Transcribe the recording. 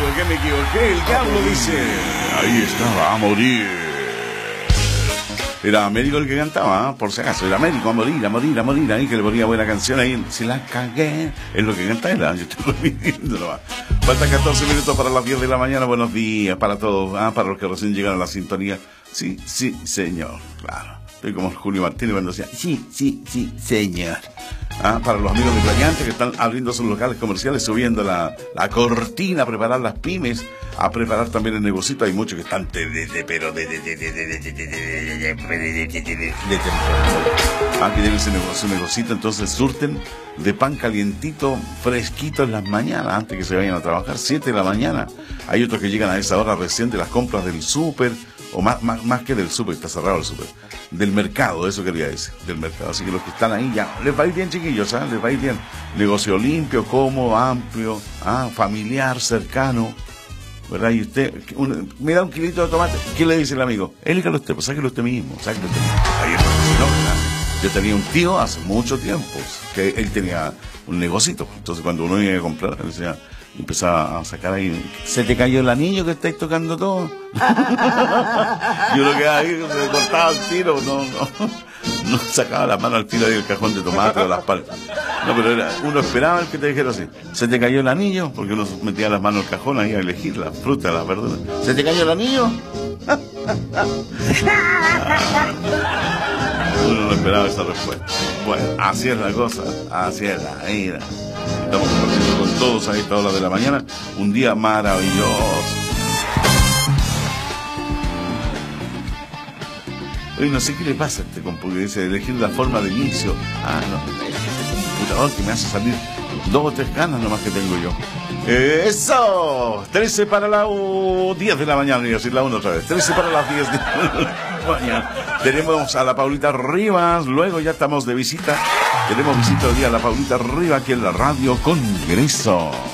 equivoqué. El diablo dice: ahí estaba, a morir. Era Américo el que cantaba, ¿eh? Por si acaso, era Américo, a morir, ahí que le ponía buena canción ahí, si la cagué, es lo que canta él, ¿eh? Yo estoy repitiendo nomás. Faltan 14 minutos para las 10 de la mañana, buenos días para todos, para los que recién llegaron a la sintonía. Sí, señor, claro. Estoy como Julio Martínez cuando decía, sí, señor. Para los amigos de Playante que están abriendo sus locales comerciales, subiendo la cortina, a preparar las pymes, a preparar también el negocito. Hay muchos que están de temporada. Que tienen su negocito, entonces surten de pan calientito, fresquito en las mañanas, antes que se vayan a trabajar, 7 de la mañana. Hay otros que llegan a esa hora recién de las compras del súper, o más que del súper, está cerrado el súper, del mercado, eso quería decir, del mercado. Así que los que están ahí ya, les va a ir bien, chiquillos, les va a ir bien. Negocio limpio, cómodo, amplio, familiar, cercano, ¿verdad? Y usted, me da un kilito de tomate, ¿qué le dice el amigo? Élígalo usted, pues sáquelo usted mismo. Ahí es, no, ¿verdad? Yo tenía un tío hace mucho tiempo, que él tenía un negocito, entonces cuando uno iba a comprar, él decía, empezaba a sacar ahí, ¿se te cayó el anillo que estáis tocando todo? Yo lo que ahí se cortaba el tiro, no sacaba la mano al tiro ahí del cajón de tomate o las palmas. No, pero uno esperaba el que te dijera así, ¿se te cayó el anillo? Porque uno metía las manos al cajón ahí a elegir las frutas, las verduras. ¿Se te cayó el anillo? Uno no esperaba esa respuesta. Bueno, así es la cosa, así es la vida. Estamos compartiendo con todos a esta hora de la mañana un día maravilloso. Hoy no sé qué le pasa a este compu que dice elegir la forma de inicio. No, este computador que me hace salir 2 o 3 canas nomás que tengo yo. ¡Eso! 13 para las 10 de la mañana, y decir la 1 otra vez. 13 para las 10 de la mañana. Tenemos a la Paulita Rivas, luego ya estamos de visita. Tenemos visita hoy día a la Paulita Rivas aquí en la Radio Congreso.